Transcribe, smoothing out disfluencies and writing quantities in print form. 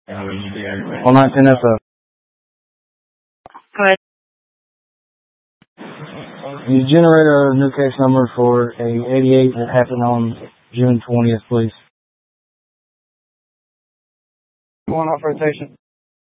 On 19 SO. Go ahead. You generate a new case number for a 88 that happened on June 20th, please. Going off rotation.